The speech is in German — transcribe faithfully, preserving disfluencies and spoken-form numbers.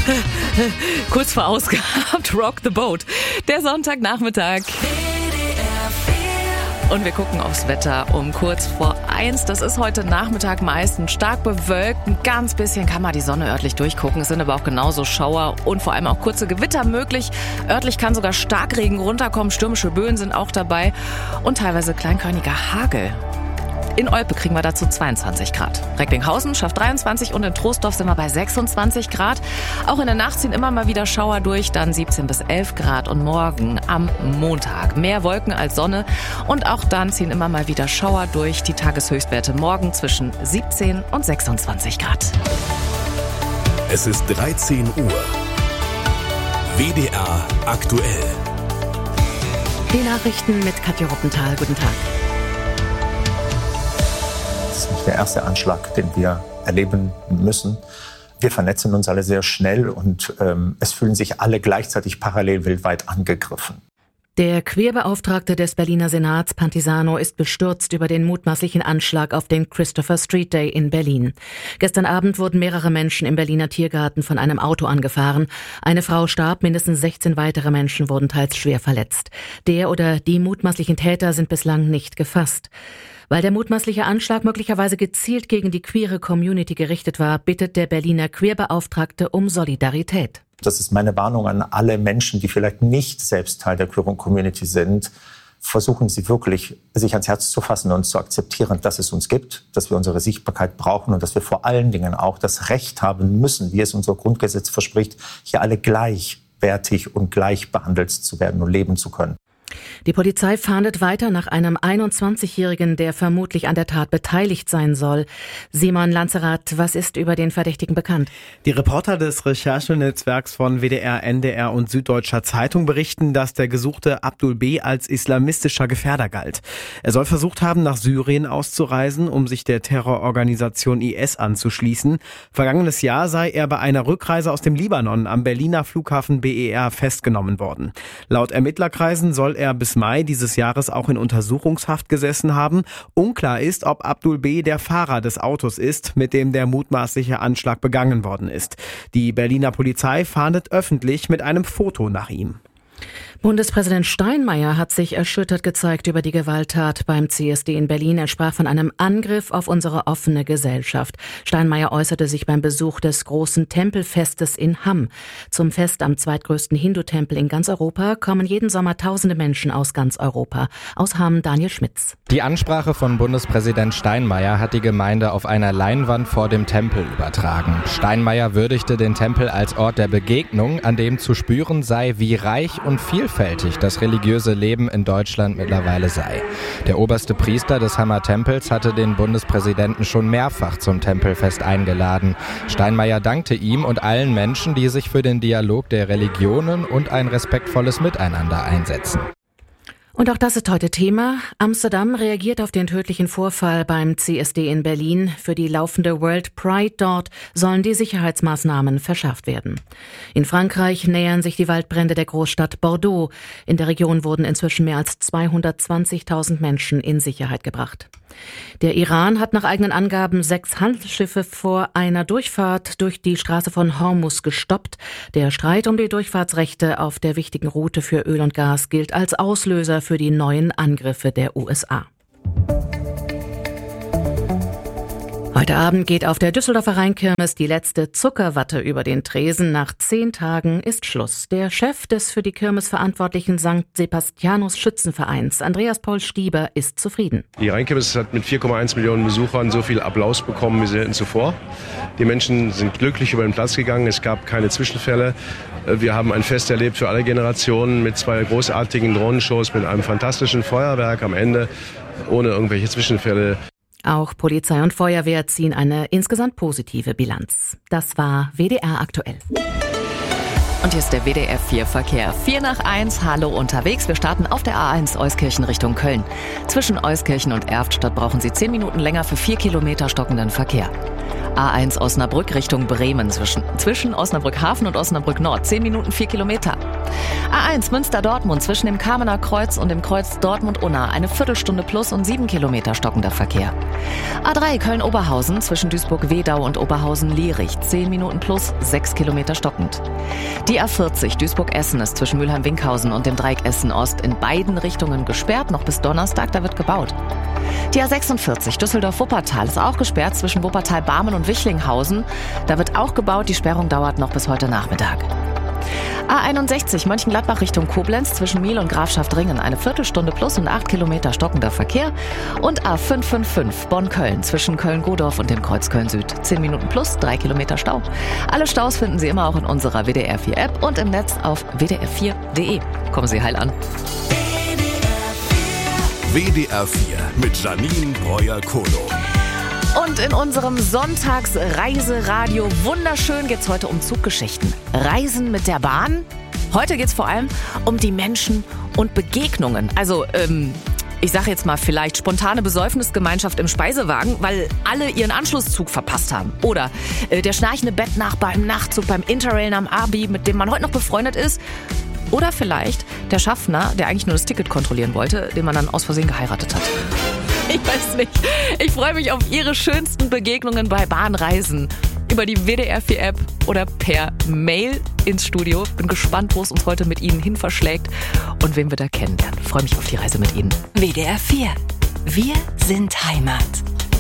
Kurz vor ausgehabt, Rock the Boat. Der Sonntagnachmittag. Und wir gucken aufs Wetter um kurz vor eins. Das ist heute Nachmittag meistens stark bewölkt. Ein ganz bisschen kann man die Sonne örtlich durchgucken. Es sind aber auch genauso Schauer und vor allem auch kurze Gewitter möglich. Örtlich kann sogar Starkregen runterkommen. Stürmische Böen sind auch dabei. Und teilweise kleinkörniger Hagel. In Olpe kriegen wir dazu zweiundzwanzig Grad. Recklinghausen schafft dreiundzwanzig und in Troisdorf sind wir bei sechsundzwanzig Grad. Auch in der Nacht ziehen immer mal wieder Schauer durch, dann siebzehn bis elf Grad. Und morgen am Montag mehr Wolken als Sonne. Und auch dann ziehen immer mal wieder Schauer durch. Die Tageshöchstwerte morgen zwischen siebzehn und sechsundzwanzig Grad. Es ist dreizehn Uhr. W D R aktuell. Die Nachrichten mit Katja Ruppenthal. Guten Tag. Das ist nicht der erste Anschlag, den wir erleben müssen. Wir vernetzen uns alle sehr schnell und ähm, es fühlen sich alle gleichzeitig parallel weltweit angegriffen. Der Queerbeauftragte des Berliner Senats, Pantisano, ist bestürzt über den mutmaßlichen Anschlag auf den Christopher Street Day in Berlin. Gestern Abend wurden mehrere Menschen im Berliner Tiergarten von einem Auto angefahren. Eine Frau starb, mindestens sechzehn weitere Menschen wurden teils schwer verletzt. Der oder die mutmaßlichen Täter sind bislang nicht gefasst. Weil der mutmaßliche Anschlag möglicherweise gezielt gegen die queere Community gerichtet war, bittet der Berliner Queerbeauftragte um Solidarität. Das ist meine Warnung an alle Menschen, die vielleicht nicht selbst Teil der queeren Community sind. Versuchen Sie wirklich, sich ans Herz zu fassen und zu akzeptieren, dass es uns gibt, dass wir unsere Sichtbarkeit brauchen und dass wir vor allen Dingen auch das Recht haben müssen, wie es unser Grundgesetz verspricht, hier alle gleichwertig und gleich behandelt zu werden und leben zu können. Die Polizei fahndet weiter nach einem einundzwanzigjährigen, der vermutlich an der Tat beteiligt sein soll. Simon Lanzerath, was ist über den Verdächtigen bekannt? Die Reporter des Recherchenetzwerks von W D R, N D R und Süddeutscher Zeitung berichten, dass der gesuchte Abdul B. als islamistischer Gefährder galt. Er soll versucht haben, nach Syrien auszureisen, um sich der Terrororganisation I S anzuschließen. Vergangenes Jahr sei er bei einer Rückreise aus dem Libanon am Berliner Flughafen B E R festgenommen worden. Laut Ermittlerkreisen soll er bis Mai dieses Jahres auch in Untersuchungshaft gesessen haben. Unklar ist, ob Abdul B. der Fahrer des Autos ist, mit dem der mutmaßliche Anschlag begangen worden ist. Die Berliner Polizei fahndet öffentlich mit einem Foto nach ihm. Bundespräsident Steinmeier hat sich erschüttert gezeigt über die Gewalttat beim C S D in Berlin. Er sprach von einem Angriff auf unsere offene Gesellschaft. Steinmeier äußerte sich beim Besuch des großen Tempelfestes in Hamm. Zum Fest am zweitgrößten Hindu-Tempel in ganz Europa kommen jeden Sommer tausende Menschen aus ganz Europa. Aus Hamm Daniel Schmitz. Die Ansprache von Bundespräsident Steinmeier hat die Gemeinde auf einer Leinwand vor dem Tempel übertragen. Steinmeier würdigte den Tempel als Ort der Begegnung, an dem zu spüren sei, wie reich und vielfältig das religiöse Leben in Deutschland mittlerweile sei. Der oberste Priester des Hammer Tempels hatte den Bundespräsidenten schon mehrfach zum Tempelfest eingeladen. Steinmeier dankte ihm und allen Menschen, die sich für den Dialog der Religionen und ein respektvolles Miteinander einsetzen. Und auch das ist heute Thema. Amsterdam reagiert auf den tödlichen Vorfall beim C S D in Berlin. Für die laufende World Pride dort sollen die Sicherheitsmaßnahmen verschärft werden. In Frankreich nähern sich die Waldbrände der Großstadt Bordeaux. In der Region wurden inzwischen mehr als zweihundertzwanzigtausend Menschen in Sicherheit gebracht. Der Iran hat nach eigenen Angaben sechs Handelsschiffe vor einer Durchfahrt durch die Straße von Hormuz gestoppt. Der Streit um die Durchfahrtsrechte auf der wichtigen Route für Öl und Gas gilt als Auslöser für die neuen Angriffe der U S A. Heute Abend geht auf der Düsseldorfer Rheinkirmes die letzte Zuckerwatte über den Tresen. Nach zehn Tagen ist Schluss. Der Chef des für die Kirmes verantwortlichen Sankt Sebastianus Schützenvereins, Andreas Paul Stieber, ist zufrieden. Die Rheinkirmes hat mit vier Komma eins Millionen Besuchern so viel Applaus bekommen wie selten zuvor. Die Menschen sind glücklich über den Platz gegangen. Es gab keine Zwischenfälle. Wir haben ein Fest erlebt für alle Generationen mit zwei großartigen Drohnenshows, mit einem fantastischen Feuerwerk am Ende, ohne irgendwelche Zwischenfälle. Auch Polizei und Feuerwehr ziehen eine insgesamt positive Bilanz. Das war W D R aktuell. Und hier ist der W D R vier Verkehr. vier nach eins, hallo unterwegs. Wir starten auf der A eins Euskirchen Richtung Köln. Zwischen Euskirchen und Erftstadt brauchen Sie zehn Minuten länger für vier Kilometer stockenden Verkehr. A eins Osnabrück Richtung Bremen. Zwischen, zwischen Osnabrück Hafen und Osnabrück Nord. zehn Minuten, vier Kilometer. A eins Münster-Dortmund zwischen dem Kamener Kreuz und dem Kreuz Dortmund-Unna. Eine Viertelstunde plus und sieben Kilometer stockender Verkehr. A drei Köln-Oberhausen zwischen Duisburg-Wedau und Oberhausen-Lierich. zehn Minuten plus, sechs Kilometer stockend. Die A vierzig Duisburg-Essen ist zwischen Mülheim-Winkhausen und dem Dreieck Essen-Ost in beiden Richtungen gesperrt. Noch bis Donnerstag, da wird gebaut. Die A sechsundvierzig Düsseldorf-Wuppertal ist auch gesperrt zwischen Wuppertal-Barmen und Wichlinghausen. Da wird auch gebaut. Die Sperrung dauert noch bis heute Nachmittag. A einundsechzig Mönchengladbach Richtung Koblenz zwischen Miel und Grafschaft-Ringen. Eine Viertelstunde plus und acht Kilometer stockender Verkehr. Und A fünfhundertfünfundfünfzig Bonn-Köln zwischen Köln-Godorf und dem Kreuz Köln-Süd. zehn Minuten plus, drei Kilometer Stau. Alle Staus finden Sie immer auch in unserer W D R vier App und im Netz auf w d r vier punkt d e. Kommen Sie heil an. W D R vier mit Janine Breuer-Kono. Und in unserem Sonntagsreiseradio wunderschön geht's heute um Zuggeschichten. Reisen mit der Bahn. Heute geht's vor allem um die Menschen und Begegnungen. Also, ähm, ich sage jetzt mal vielleicht spontane Besäufnisgemeinschaft im Speisewagen, weil alle ihren Anschlusszug verpasst haben. Oder äh, der schnarchende Bettnachbar im Nachtzug beim Interrail am Abi, mit dem man heute noch befreundet ist. Oder vielleicht der Schaffner, der eigentlich nur das Ticket kontrollieren wollte, den man dann aus Versehen geheiratet hat. Ich weiß nicht. Ich freue mich auf Ihre schönsten Begegnungen bei Bahnreisen. Über die W D R vier App oder per Mail ins Studio. Bin gespannt, wo es uns heute mit Ihnen hin verschlägt und wen wir da kennenlernen. Freue mich auf die Reise mit Ihnen. W D R vier. Wir sind Heimat.